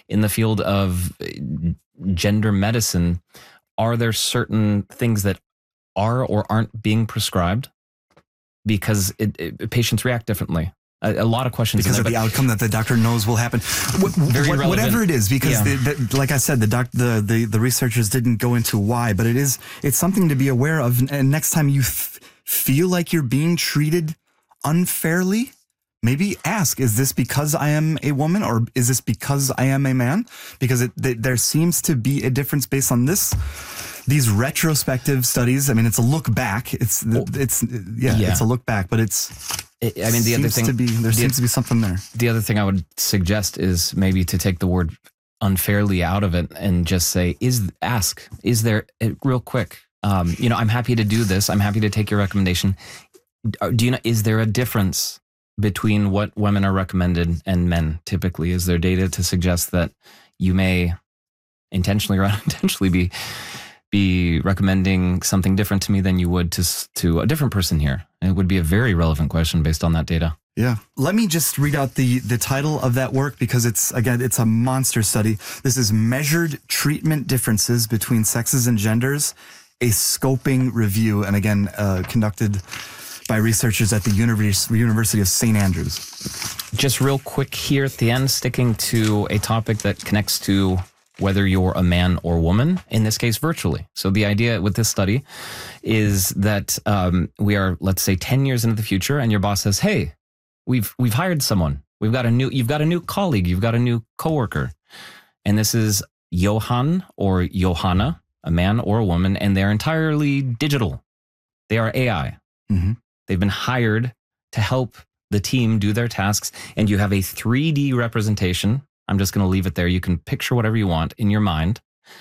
in the field of gender medicine, are there certain things that are or aren't being prescribed because patients react differently? A lot of questions because of the outcome that the doctor knows will happen. Whatever it is, because like I said, the researchers didn't go into why, but it's something to be aware of. And next time you feel like you're being treated unfairly, maybe ask, is this because I am a woman or is this because I am a man? Because there seems to be a difference based on these retrospective studies. I mean, it's a look back. It's a look back, but there seems to be something there. The other thing I would suggest is maybe to take the word unfairly out of it and just say, is there real quick? I'm happy to do this. I'm happy to take your recommendation. Is there a difference between what women are recommended and men typically? Is there data to suggest that you may intentionally or unintentionally be recommending something different to me than you would to a different person here? And it would be a very relevant question based on that data. Yeah. Let me just read out the title of that work because it's a monster study. This is Measured Treatment Differences Between Sexes and Genders, a Scoping Review, and again, conducted by researchers at the University of St. Andrews. Just real quick here at the end, sticking to a topic that connects to whether you're a man or woman, in this case, virtually. So the idea with this study is that we are, let's say, 10 years into the future, and your boss says, "Hey, we've hired someone. You've got a new colleague. You've got a new coworker, and this is Johan or Johanna, a man or a woman, and they're entirely digital. They are AI. Mm-hmm. They've been hired to help the team do their tasks, and you have a 3D representation." I'm just going to leave it there. You can picture whatever you want in your mind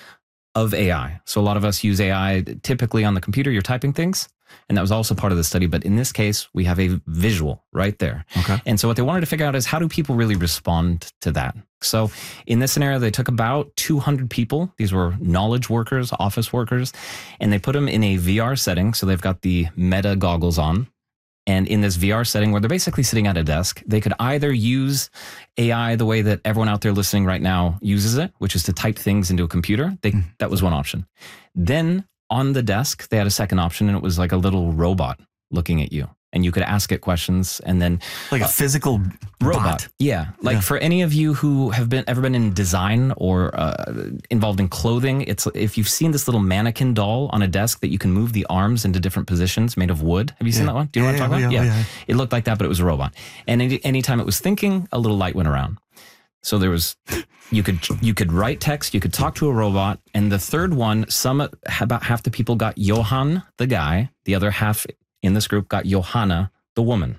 of AI. So a lot of us use AI typically on the computer. You're typing things, and that was also part of the study. But in this case, we have a visual right there. Okay. And so what they wanted to figure out is, how do people really respond to that? So in this scenario, they took about 200 people. These were knowledge workers, office workers, and they put them in a VR setting. So they've got the Meta goggles on. And in this VR setting where they're basically sitting at a desk, they could either use AI the way that everyone out there listening right now uses it, which is to type things into a computer. That was one option. Then on the desk, they had a second option, and it was like a little robot looking at you. And you could ask it questions, and then like a physical robot. Bot. Yeah. Like for any of you who have ever been in design or involved in clothing, it's if you've seen this little mannequin doll on a desk that you can move the arms into different positions made of wood. Have you seen that one? Do you know what I'm talking about? Yeah. It looked like that, but it was a robot. And anytime it was thinking, a little light went around. So there was, you could write text, you could talk to a robot, and the third one, about half the people got Johan, the guy, the other half in this group got Johanna, the woman.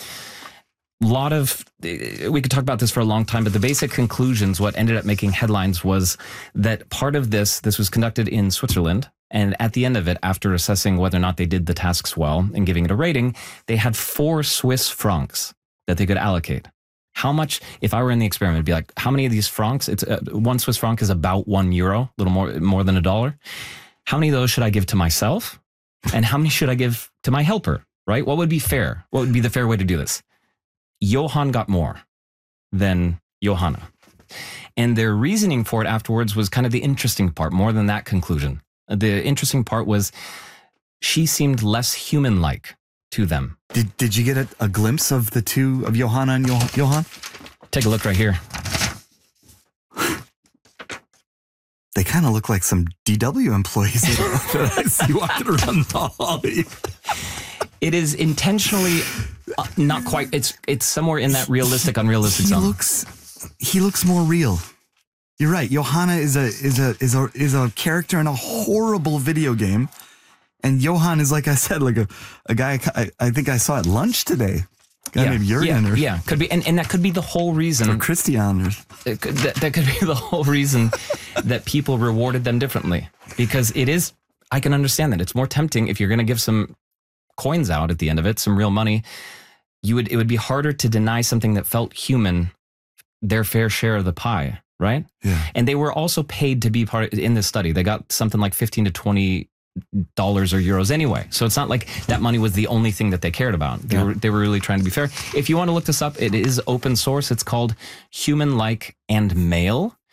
We could talk about this for a long time, but the basic conclusions, what ended up making headlines, was that part of this was conducted in Switzerland. And at the end of it, after assessing whether or not they did the tasks well and giving it a rating, they had 4 Swiss francs that they could allocate. How much, if I were in the experiment, it'd be like, how many of these francs? It's 1 Swiss franc is about €1, a little more than $1. How many of those should I give to myself? And how many should I give to my helper, right? What would be fair? What would be the fair way to do this? Johan got more than Johanna. And their reasoning for it afterwards was kind of the interesting part, more than that conclusion. The interesting part was she seemed less human-like to them. Did you get a glimpse of the two, of Johanna and Johan? Take a look right here. They kind of look like some DW employees that I see walking around the hallway. It is intentionally not quite. It's somewhere in that realistic, unrealistic zone. He looks more real. You're right. Johanna is a character in a horrible video game, and Johan is, like I said, like a guy I think I saw at lunch today. Named Jurgen. Yeah, could be, and that could be the whole reason. Or Christian. That could be the whole reason that people rewarded them differently. Because it is, I can understand that. It's more tempting if you're going to give some coins out at the end of it, some real money. It would be harder to deny something that felt human their fair share of the pie, right? Yeah. And they were also paid to be part in this study. They got something like $15 to $20 or euros anyway. So it's not like that money was the only thing that they cared about. They were really trying to be fair. If you want to look this up, it is open source. It's called Human Like and Male.